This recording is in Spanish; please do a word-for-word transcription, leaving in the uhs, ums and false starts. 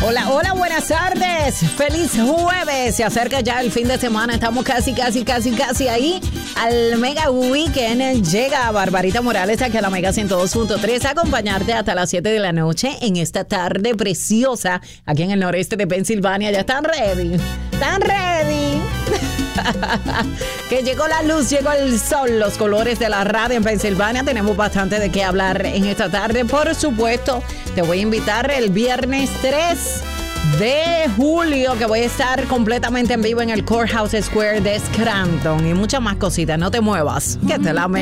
Hola, hola, buenas tardes. Feliz jueves. Se acerca ya el fin de semana. Estamos casi, casi, casi, casi ahí al Mega Weekend. Llega Barbarita Morales aquí a la Mega ciento dos punto tres a acompañarte hasta las siete de la noche en esta tarde preciosa aquí en el noreste de Pensilvania. Ya están ready. ¿Están ready? Que llegó la luz, llegó el sol, los colores de la radio en Pensilvania. Tenemos bastante de qué hablar en esta tarde. Por supuesto, te voy a invitar el viernes tres de julio, que voy a estar completamente en vivo en el Courthouse Square de Scranton y muchas más cositas. No te muevas, que te la Mega.